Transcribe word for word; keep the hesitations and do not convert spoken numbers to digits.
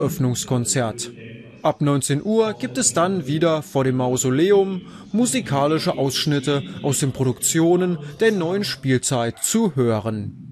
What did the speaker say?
Eröffnungskonzert. Ab neunzehn Uhr gibt es dann wieder vor dem Mausoleum musikalische Ausschnitte aus den Produktionen der neuen Spielzeit zu hören.